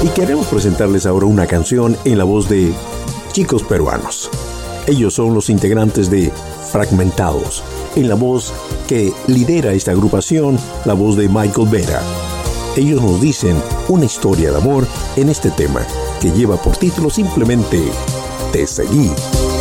y queremos presentarles ahora una canción en la voz de Chicos Peruanos. Ellos son los integrantes de Fragmentados, en la voz que lidera esta agrupación, la voz de Michael Vera. Ellos nos dicen una historia de amor en este tema que lleva por título simplemente Te seguí.